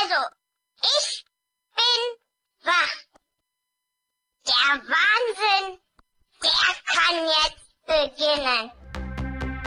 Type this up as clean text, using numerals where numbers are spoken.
Also, ich bin wach. Der Wahnsinn, der kann jetzt beginnen.